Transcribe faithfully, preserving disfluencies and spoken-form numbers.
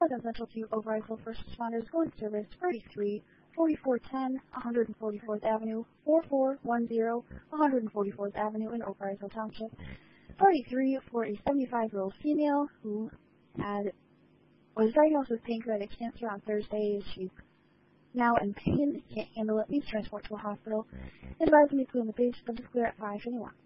Pleasant Central to O'Reilly First Responders going to service thirty-three forty-four ten one forty-fourth Avenue, four four one zero one forty-fourth Avenue in O'Reilly Township. thirty-three for a seventy-five-year-old female who had was diagnosed with pancreatic cancer on Thursday. She's now in pain, can't handle it, needs transport to a hospital. Advise me to on the page, but to clear at five anyone.